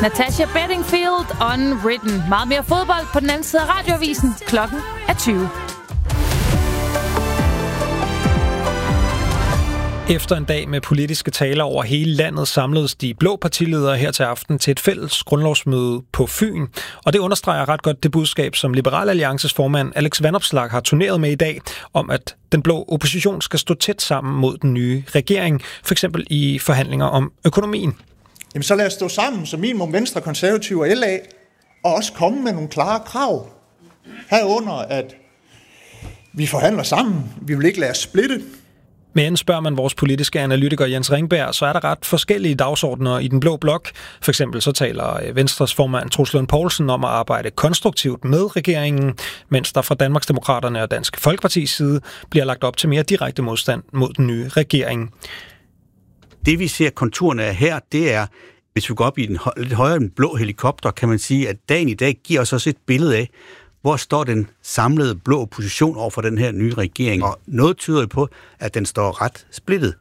Natasha Bedingfield, Unwritten. Meget mere fodbold på den anden side af radioavisen. Klokken er 20. Efter en dag med politiske taler over hele landet samledes de blå partiledere her til aften til et fælles grundlovsmøde på Fyn. Og det understreger ret godt det budskab, som Liberal Alliances formand Alex Vanopslagh har turneret med i dag, om at den blå opposition skal stå tæt sammen mod den nye regering, for eksempel i forhandlinger om økonomien. Jamen så lad os stå sammen som minimum Venstre, Konservative og LA, og også komme med nogle klare krav. Herunder, at vi forhandler sammen. Vi vil ikke lade os splitte. Men spørger man vores politiske analytiker Jens Ringberg, så er der ret forskellige dagsordner i den blå blok. For eksempel så taler Venstres formand Troels Lund Poulsen om at arbejde konstruktivt med regeringen, mens der fra Danmarksdemokraterne og Dansk Folkepartis side bliver lagt op til mere direkte modstand mod den nye regering. Det vi ser konturerne af her, det er, hvis vi går op i den lidt højere den blå helikopter, kan man sige, at dagen i dag giver os også et billede af, hvor står den samlede blå opposition over for den her nye regering. Og noget tyder på, at den står ret splittet.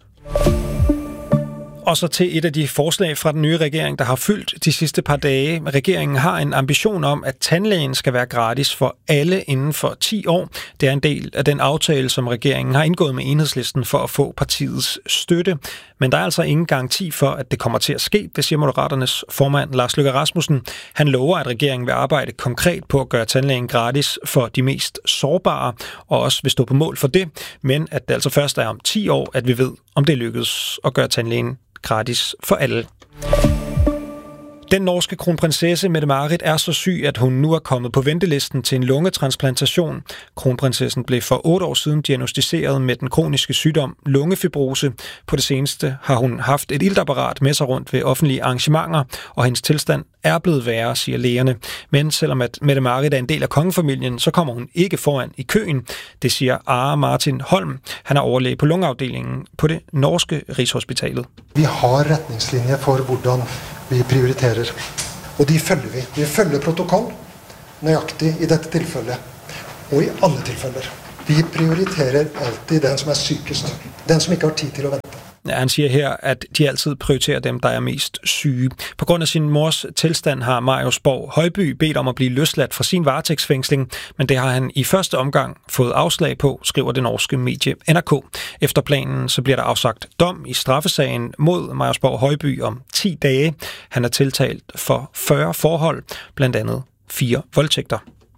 Og så til et af de forslag fra den nye regering, der har fyldt de sidste par dage. Regeringen har en ambition om, at tandlægen skal være gratis for alle inden for 10 år. Det er en del af den aftale, som regeringen har indgået med Enhedslisten for at få partiets støtte. Men der er altså ingen garanti for, at det kommer til at ske, det siger Moderaternes formand Lars Løkke Rasmussen. Han lover, at regeringen vil arbejde konkret på at gøre tandlægen gratis for de mest sårbare, og også vil stå på mål for det. Men at det altså først er om 10 år, at vi ved, om det lykkes at gøre tandlægen gratis for alle. Den norske kronprinsesse Mette-Marit er så syg, at hun nu er kommet på ventelisten til en lungetransplantation. Kronprinsessen blev for 8 år siden diagnosticeret med den kroniske sygdom lungefibrose. På det seneste har hun haft et iltapparat med sig rundt ved offentlige arrangementer, og hendes tilstand er blevet værre, siger lægerne. Men selvom at Mette-Marit er en del af kongefamilien, så kommer hun ikke foran i køen. Det siger Are Martin Holm. Han er overlæge på lungeafdelingen på det norske Rigshospitalet. Vi har retningslinjer for, hvordan vi prioriterer. Og de følger vi. Vi følger protokol nøjagtigt i dette tilfælde. Og i alle tilfælder. Vi prioriterer altid den, som er sykest. Den, som ikke har tid til at vente. Ja, han siger her, at de altid prioriterer dem, der er mest syge. På grund af sin mors tilstand har Marius Borg Højby bedt om at blive løsladt fra sin varetægtsfængsling, men det har han i første omgang fået afslag på, skriver det norske medie NRK. Efter planen så bliver der afsagt dom i straffesagen mod Marius Borg Højby om 10 dage. Han er tiltalt for 40 forhold, blandt andet 4 voldtægter.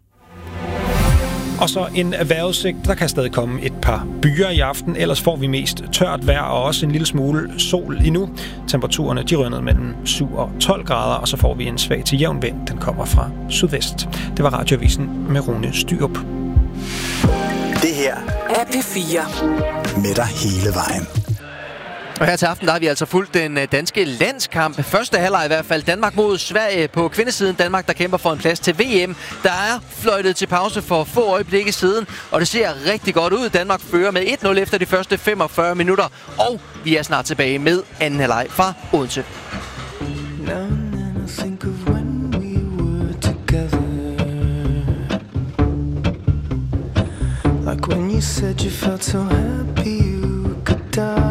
Og så en vejrudsigt. Der kan stadig komme et par byer i aften, ellers får vi mest tørt vejr og også en lille smule sol endnu. Temperaturerne de rører ned mellem 7 og 12 grader, og så får vi en svag til jævn vind. Den kommer fra sydvest. Det var Radioavisen med Rune Styrup. Det her er P4. Med dig hele vejen. Og her til aften, der har vi altså fulgt den danske landskamp. Første halvleg i hvert fald. Danmark mod Sverige på kvindesiden. Danmark, der kæmper for en plads til VM. Der er fløjtet til pause for få øjeblikke siden, og det ser rigtig godt ud. Danmark fører med 1-0 efter de første 45 minutter, og vi er snart tilbage med anden halvleg fra Odense. Like when you said you felt so happy you could die.